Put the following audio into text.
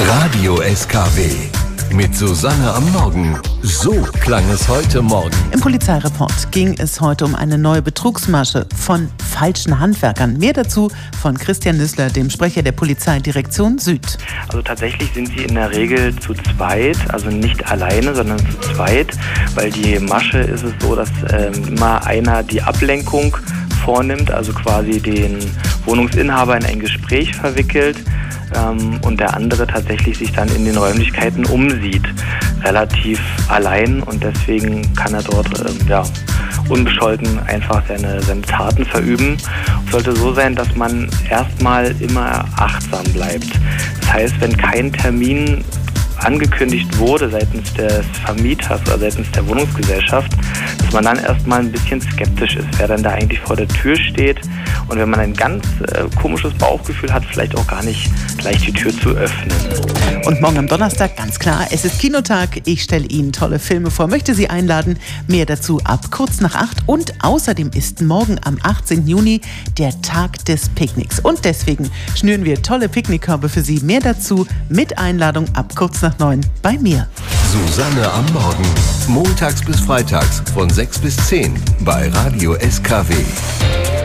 Radio SKW. Mit Susanne am Morgen. So klang es heute Morgen. Im Polizeireport ging es heute um eine neue Betrugsmasche von falschen Handwerkern. Mehr dazu von Christian Nüssler, dem Sprecher der Polizeidirektion Süd. Also tatsächlich sind sie in der Regel zu zweit, also nicht alleine, sondern zu zweit, weil die Masche ist es so, dass immer einer die Ablenkung vornimmt, also quasi den Wohnungsinhaber in ein Gespräch verwickelt und der andere tatsächlich sich dann in den Räumlichkeiten umsieht, relativ allein, und deswegen kann er dort unbescholten einfach seine Taten verüben. Es sollte so sein, dass man erstmal immer achtsam bleibt. Das heißt, wenn kein Termin angekündigt wurde seitens des Vermieters oder seitens der Wohnungsgesellschaft, dass man dann erstmal ein bisschen skeptisch ist, wer dann da eigentlich vor der Tür steht, und wenn man ein ganz komisches Bauchgefühl hat, vielleicht auch gar nicht gleich die Tür zu öffnen. Und morgen am Donnerstag, ganz klar, es ist Kinotag. Ich stelle Ihnen tolle Filme vor, möchte Sie einladen. Mehr dazu ab kurz nach 8. Und außerdem ist morgen am 18. Juni der Tag des Picknicks. Und deswegen schnüren wir tolle Picknickkörbe für Sie. Mehr dazu mit Einladung ab kurz nach 9 bei mir. Susanne am Morgen. Montags bis freitags von 6 bis 10 bei Radio SKW.